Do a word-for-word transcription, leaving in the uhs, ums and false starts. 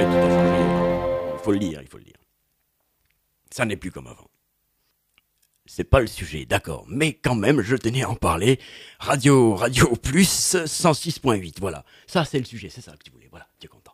changé, tout a changé. Il faut le dire, il faut le dire. Ça n'est plus comme avant. C'est pas le sujet, d'accord. Mais quand même, je tenais à en parler. Radio, Radio Plus, cent six point huit, voilà. Ça, c'est le sujet, c'est ça que tu voulais. Voilà, tu es content.